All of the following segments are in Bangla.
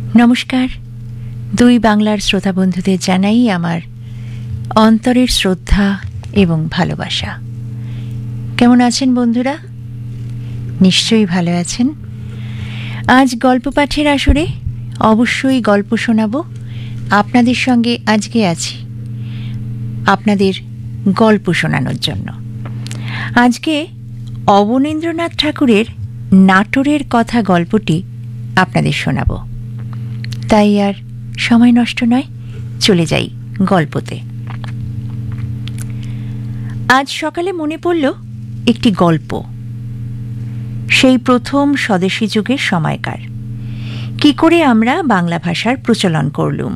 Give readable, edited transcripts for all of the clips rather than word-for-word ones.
নমস্কার, দুই বাংলার শ্রোতা বন্ধুদের জানাই আমার অন্তরের শ্রদ্ধা এবং ভালোবাসা। কেমন আছেন বন্ধুরা? নিশ্চয়ই ভালো আছেন। আজ গল্প পাঠের আসরে অবশ্যই গল্প শোনাবো। আপনাদের সঙ্গে আজকে আছি আপনাদের গল্প শোনানোর জন্য। আজকে অবনীন্দ্রনাথ ঠাকুরের নাটোরের কথা গল্পটি আপনাদের শোনাবো। তাই আর সময় নষ্ট নয়, চলে যাই গল্পতে। আজ সকালে মনে পড়ল একটি গল্প, সেই প্রথম স্বদেশী যুগের সময়কার, কি করে আমরা বাংলা ভাষার প্রচলন করলুম।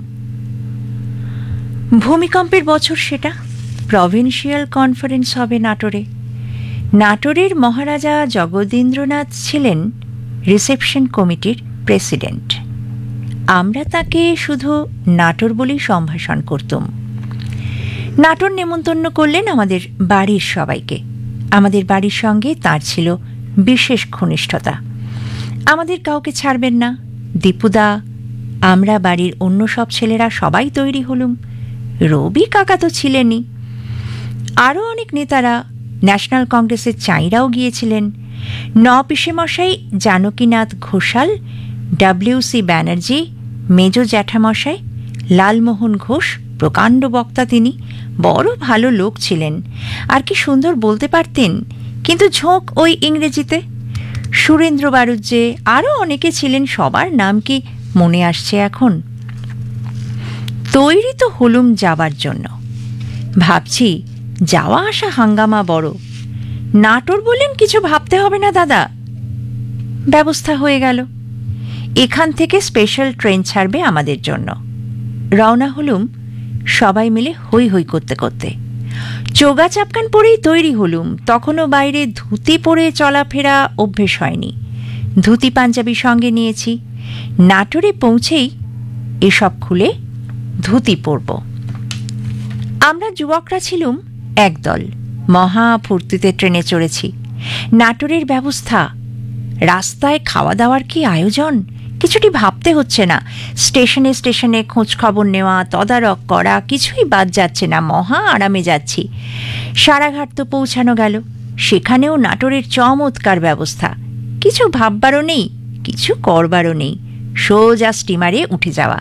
ভূমিকম্পের বছর সেটা। প্রভিন্সিয়াল কনফারেন্স হবে নাটোরে। নাটোরের মহারাজা জগদীন্দ্রনাথ ছিলেন রিসেপশন কমিটির প্রেসিডেন্ট। আমরা তাকে শুধু নাটোর বলেই সম্ভাষণ করতুম। নাটোর নেমন্তন্ন করলেন আমাদের বাড়ির সবাইকে। আমাদের বাড়ির সঙ্গে তার ছিল বিশেষ ঘনিষ্ঠতা। আমাদের কাউকে ছাড়বেন না। দীপুদা, আমরা বাড়ির অন্য সব ছেলেরা সবাই তৈরি হলুম। রবি কাকা তো ছিলেনই। আরও অনেক নেতারা, ন্যাশনাল কংগ্রেসের চাঁইরাও গিয়েছিলেন। পিসেমশাই জানকীনাথ ঘোষাল, ডব্লিউ.সি. ব্যানার্জি, মেজ জ্যাঠামশাই, লালমোহন ঘোষ, প্রকাণ্ড বক্তা তিনি, বড় ভালো লোক ছিলেন। আর কি সুন্দর বলতে পারতেন, কিন্তু ঝোঁক ওই ইংরেজিতে। সুরেন্দ্র বাড়ুজ্জে, আরও অনেকে ছিলেন, সবার নাম কি মনে আসছে এখন? তৈরি তো হলুম যাবার জন্য। ভাবছি যাওয়া আসা হাঙ্গামা বড়। নাটোর বললেন কিছু ভাবতে হবে না দাদা। ব্যবস্থা হয়ে গেল। এখান থেকে স্পেশাল ট্রেন ছাড়বে আমাদের জন্য। রওনা হলুম সবাই মিলে হৈ হৈ করতে করতে। চোগা চাপকান পরেই তৈরি হলুম। তখনও বাইরে ধুতি পরে চলাফেরা অভ্যেস হয়নি। ধুতি পাঞ্জাবি সঙ্গে নিয়েছি। নাটোরে পৌঁছেই এসব খুলে ধুতি পরব। আমরা যুবকরা ছিলুম একদল। মহা ফুর্তিতে ট্রেনে চড়েছি। নাটোরের ব্যবস্থা, রাস্তায় খাওয়া দাওয়ার কি আয়োজন, কিছুটি ভাবতে হচ্ছে না। স্টেশনে স্টেশনে খোঁজ খবর নেওয়া, তদারক করা, কিছুই বাদ যাচ্ছে না। মহা আরামে যাচ্ছি। সারাঘাট তো পৌঁছানো গেল। সেখানেও নাটোরের চমৎকার ব্যবস্থা। কিছু ভাববারও নেই, কিছু করবারও নেই, সোজা স্টিমারে উঠে যাওয়া।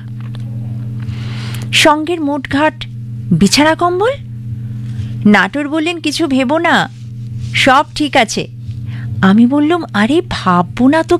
সঙ্গের মোটঘাট বিছানা কম্বল। নাটোর বললেন কিছু ভেবো না, সব ঠিক আছে। আমি বললুম, আরে ভাববো না তো